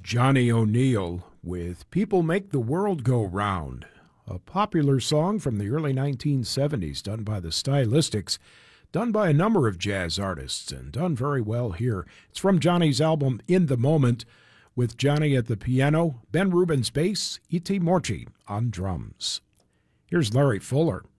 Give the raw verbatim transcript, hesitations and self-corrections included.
Johnny O'Neill with People Make the World Go Round, a popular song from the early nineteen seventies done by the Stylistics, done by a number of jazz artists, and done very well here. It's from Johnny's album In the Moment, with Johnny at the piano, Ben Rubin's bass, E T. Morci on drums. Here's Larry Fuller.